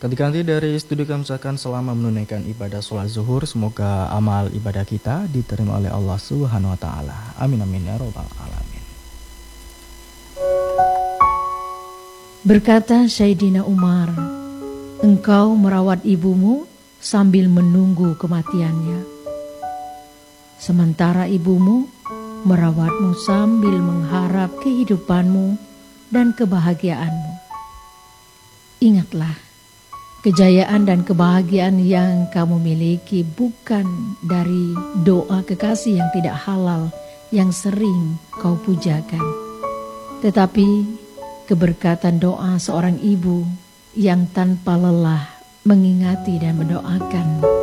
Kanti-kanti dari studi kami ucapkan selama menunaikan ibadah sholat zuhur, semoga amal ibadah kita diterima oleh Allah Subhanahu wa taala. Amin amin ya rabbal alamin. Berkata Sayyidina Umar, engkau merawat ibumu sambil menunggu kematiannya, sementara ibumu merawatmu sambil mengharap kehidupanmu dan kebahagiaanmu. Ingatlah, kejayaan dan kebahagiaan yang kamu miliki bukan dari doa kekasih yang tidak halal yang sering kau pujakan, tetapi keberkatan doa seorang ibu yang tanpa lelah mengingati dan mendoakan